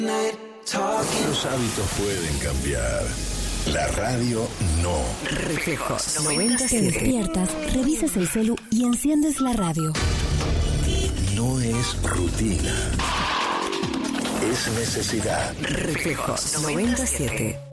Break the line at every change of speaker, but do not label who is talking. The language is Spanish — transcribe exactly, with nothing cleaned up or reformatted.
Los hábitos pueden cambiar. La radio no.
Reflejos noventa y siete. Te despiertas, revisas el celu y enciendes la radio.
No es rutina. Es necesidad.
Reflejos noventa y siete.